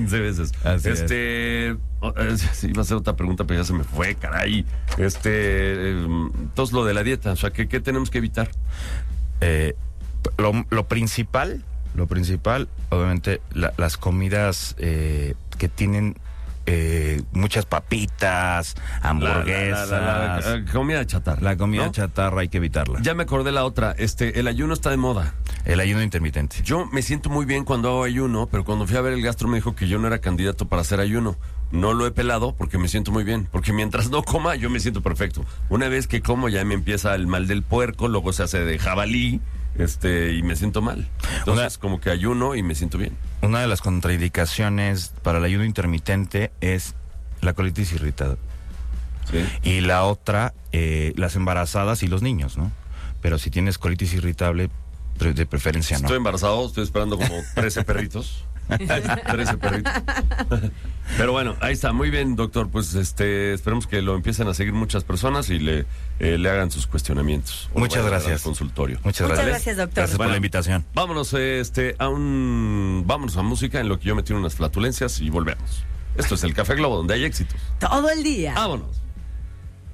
15 veces. Así es. Sí, iba a hacer otra pregunta, pero ya se me fue, caray. Entonces, lo de la dieta, o sea, ¿qué tenemos que evitar? Lo principal, obviamente, las comidas que tienen muchas papitas, hamburguesas. La comida chatarra. La comida ¿no? chatarra hay que evitarla. Ya me acordé la otra. El ayuno está de moda. El ayuno intermitente. Yo me siento muy bien cuando hago ayuno, pero cuando fui a ver el gastro me dijo que yo no era candidato para hacer ayuno. No lo he pelado porque me siento muy bien. Porque mientras no coma, yo me siento perfecto. Una vez que como, ya me empieza el mal del puerco, luego se hace de jabalí, y me siento mal. Entonces, como que ayuno y me siento bien. Una de las contraindicaciones para el ayuno intermitente es la colitis irritada. ¿Sí? Y la otra, las embarazadas y los niños, ¿no? Pero si tienes colitis irritable, de preferencia no. Estoy embarazado, estoy esperando como 13 perritos. 13 perritos. Pero bueno, ahí está, muy bien, doctor. Pues esperemos que lo empiecen a seguir muchas personas y le hagan sus cuestionamientos. Muchas gracias. Al consultorio. Muchas gracias, doctor. Gracias por Bueno, la invitación. Vámonos, vámonos a música en lo que yo me tiro unas flatulencias y volvemos. Esto es el Café Globo, donde hay éxitos. Todo el día. Vámonos.